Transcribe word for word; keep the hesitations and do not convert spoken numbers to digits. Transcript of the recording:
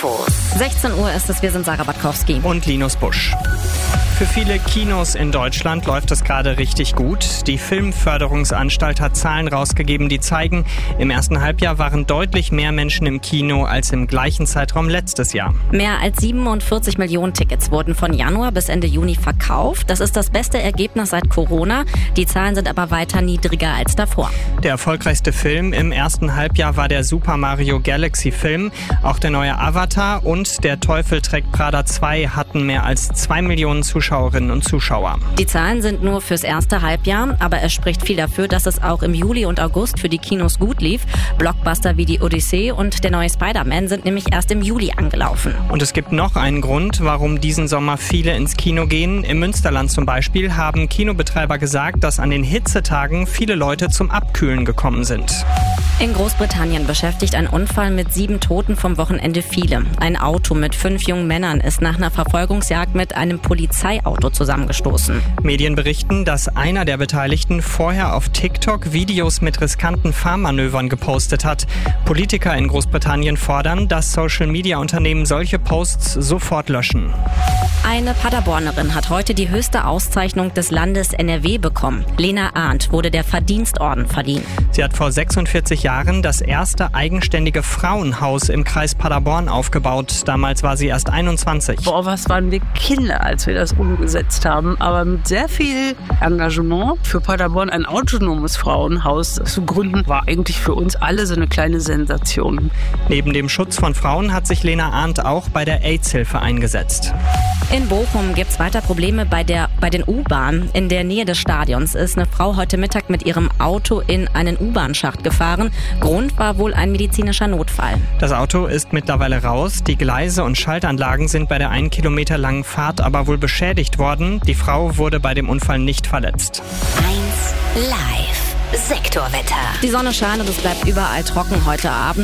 Infos. sechzehn Uhr ist es, wir sind Sarah Batkowski. Und Linus Busch. Für viele Kinos in Deutschland läuft es gerade richtig gut. Die Filmförderungsanstalt hat Zahlen rausgegeben, die zeigen, im ersten Halbjahr waren deutlich mehr Menschen im Kino als im gleichen Zeitraum letztes Jahr. Mehr als siebenundvierzig Millionen Tickets wurden von Januar bis Ende Juni verkauft. Das ist das beste Ergebnis seit Corona. Die Zahlen sind aber weiter niedriger als davor. Der erfolgreichste Film im ersten Halbjahr war der Super Mario Galaxy Film. Auch der neue Avatar und Der Teufel trägt Prada zwei hatten mehr als zwei Millionen Zuschauerinnen und Zuschauer. Die Zahlen sind nur fürs erste Halbjahr, aber es spricht viel dafür, dass es auch im Juli und August für die Kinos gut lief. Blockbuster wie die Odyssee und der neue Spider-Man sind nämlich erst im Juli angelaufen. Und es gibt noch einen Grund, warum diesen Sommer viele ins Kino gehen. Im Münsterland zum Beispiel haben Kinobetreiber gesagt, dass an den Hitzetagen viele Leute zum Abkühlen gekommen sind. In Großbritannien beschäftigt ein Unfall mit sieben Toten vom Wochenende viele. Ein Auto mit fünf jungen Männern ist nach einer Verfolgungsjagd mit einem Polizeiauto zusammengestoßen. Medien berichten, dass einer der Beteiligten vorher auf TikTok Videos mit riskanten Fahrmanövern gepostet hat. Politiker in Großbritannien fordern, dass Social-Media-Unternehmen solche Posts sofort löschen. Eine Paderbornerin hat heute die höchste Auszeichnung des Landes N R W bekommen. Lena Arndt wurde der Verdienstorden verliehen. Sie hat vor sechsundvierzig Jahren das erste eigenständige Frauenhaus im Kreis Paderborn aufgebaut. Damals war sie erst einundzwanzig. Boah, was waren wir Kinder, als wir das umgesetzt haben. Aber mit sehr viel Engagement für Paderborn ein autonomes Frauenhaus zu gründen, war eigentlich für uns alle so eine kleine Sensation. Neben dem Schutz von Frauen hat sich Lena Arndt auch bei der AIDS-Hilfe eingesetzt. In Bochum gibt es weiter Probleme bei, der, bei den U-Bahnen. In der Nähe des Stadions ist eine Frau heute Mittag mit ihrem Auto in einen U-Bahn-Schacht gefahren. Grund war wohl ein medizinischer Notfall. Das Auto ist mittlerweile raus. Die Gleise und Schaltanlagen sind bei der einen Kilometer langen Fahrt aber wohl beschädigt worden. Die Frau wurde bei dem Unfall nicht verletzt. eins Live Sektorwetter. Die Sonne scheint und es bleibt überall trocken heute Abend.